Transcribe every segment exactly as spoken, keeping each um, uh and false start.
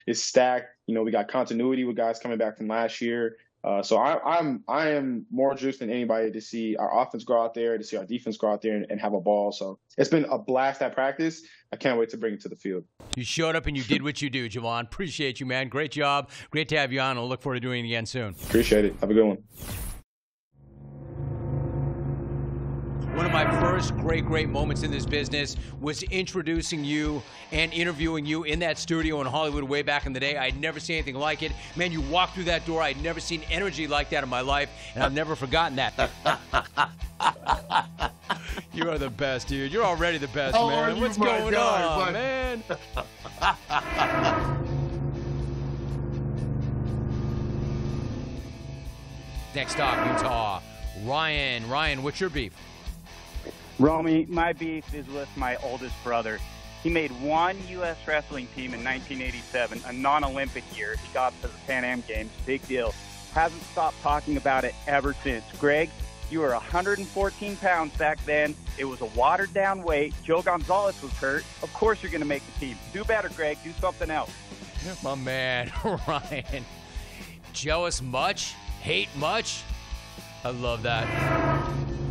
is stacked. You know, we got continuity with guys coming back from last year. Uh, so I, I'm I am more juiced than anybody to see our offense go out there, to see our defense go out there and, and have a ball. So it's been a blast at practice. I can't wait to bring it to the field. You showed up and you did what you do, Javon. Appreciate you, man. Great job. Great to have you on. I'll look forward to doing it again soon. Appreciate it. Have a good one. One of my first great, great moments in this business was introducing you and interviewing you in that studio in Hollywood way back in the day. I'd never seen anything like it. Man, you walked through that door. I'd never seen energy like that in my life, and I've never forgotten that. You are the best, dude. You're already the best, How man. are you, What's my going guy, on, bud? man? Next stop, Utah. Ryan. Ryan, what's your beef? Romy, my beef is with my oldest brother. He made one U S wrestling team in nineteen eighty-seven, a non-Olympic year. He got to the Pan Am Games. Big deal. Hasn't stopped talking about it ever since. Greg, you were one hundred fourteen pounds back then. It was a watered-down weight. Joe Gonzalez was hurt. Of course you're going to make the team. Do better, Greg. Do something else. My man, Ryan. Jealous much? Hate much? I love that.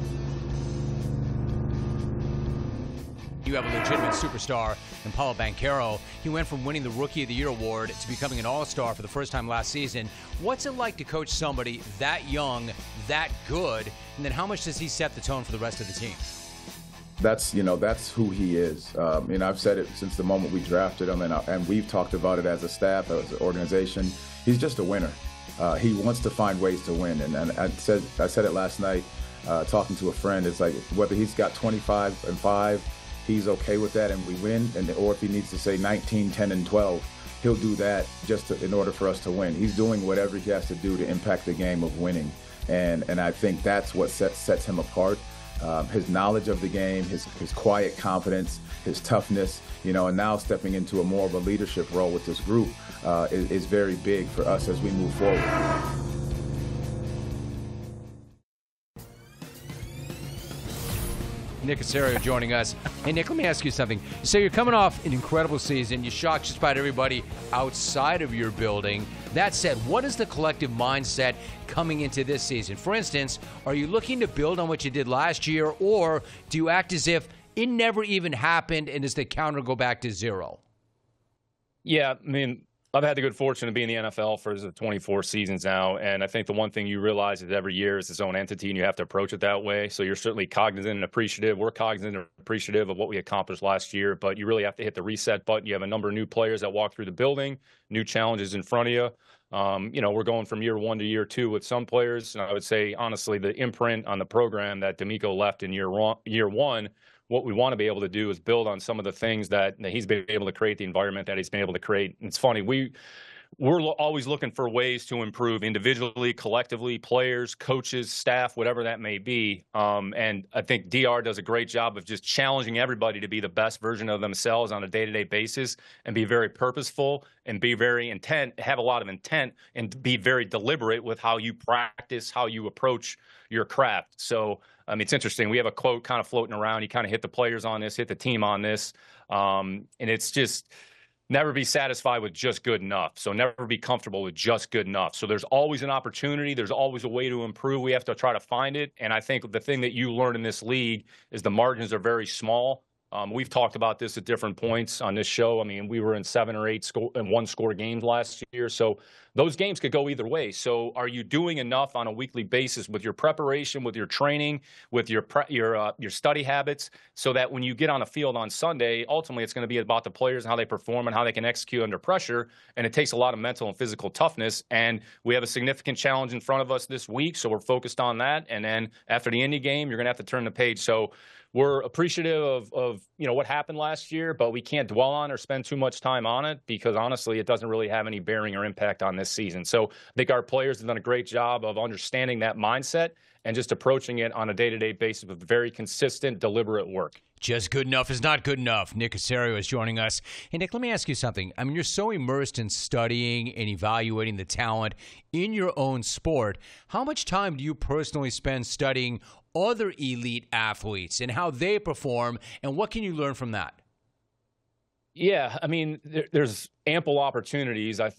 You have a legitimate superstar in Paulo Banchero. He went from winning the Rookie of the Year award to becoming an all-star for the first time last season. What's it like to coach somebody that young, that good, and then how much does he set the tone for the rest of the team? That's, you know, that's who he is. Um, and I've said it since the moment we drafted him, and, and we've talked about it as a staff, as an organization. He's just a winner. Uh, he wants to find ways to win. And, and I said I said it last night, uh, talking to a friend. It's like whether he's got twenty-five and five, he's okay with that and we win, and or if he needs to say nineteen, ten, and twelve, he'll do that just to, in order for us to win. He's doing whatever he has to do to impact the game of winning, and and I think that's what sets sets him apart. Um, his knowledge of the game, his his quiet confidence, his toughness, you know, and now stepping into a more of a leadership role with this group uh, is, is very big for us as we move forward. Nick Caserio joining us. Hey, Nick, let me ask you something. So you're coming off an incredible season. You shocked just about everybody outside of your building. That said, what is the collective mindset coming into this season? For instance, are you looking to build on what you did last year, or do you act as if it never even happened and does the counter go back to zero? Yeah, I mean, I've had the good fortune to be in the N F L for twenty-four seasons now, and I think the one thing you realize is every year is its own entity, and you have to approach it that way. So you're certainly cognizant and appreciative. We're cognizant and appreciative of what we accomplished last year, but you really have to hit the reset button. You have a number of new players that walk through the building, new challenges in front of you. Um, you know, we're going from year one to year two with some players, and I would say, honestly, the imprint on the program that D'Amico left in year one, year one what we want to be able to do is build on some of the things that, that he's been able to create, the environment that he's been able to create. And it's funny, we, we're lo- always looking for ways to improve individually, collectively, players, coaches, staff, whatever that may be. Um, and I think D R does a great job of just challenging everybody to be the best version of themselves on a day-to-day basis and be very purposeful and be very intent, have a lot of intent, and be very deliberate with how you practice, how you approach your craft. So, I mean, it's interesting. We have a quote kind of floating around. You kind of hit the players on this, hit the team on this. Um, and it's just never be satisfied with just good enough. So never be comfortable with just good enough. So there's always an opportunity. There's always a way to improve. We have to try to find it. And I think the thing that you learn in this league is the margins are very small. Um, we've talked about this at different points on this show. I mean, we were in seven or eight score and one score games last year. So those games could go either way. So are you doing enough on a weekly basis with your preparation, with your training, with your pre- your uh, your study habits, so that when you get on a field on Sunday, ultimately it's going to be about the players and how they perform and how they can execute under pressure. And it takes a lot of mental and physical toughness. And we have a significant challenge in front of us this week. So we're focused on that. And then after the Indy game, you're going to have to turn the page. So we're appreciative of, of, you know, what happened last year, but we can't dwell on or spend too much time on it because, honestly, it doesn't really have any bearing or impact on this season. So I think our players have done a great job of understanding that mindset and just approaching it on a day-to-day basis with very consistent, deliberate work. Just good enough is not good enough. Nick Caserio is joining us. Hey, Nick, let me ask you something. I mean, you're so immersed in studying and evaluating the talent in your own sport. How much time do you personally spend studying other elite athletes and how they perform, and what can you learn from that? Yeah, I mean, there, there's ample opportunities. I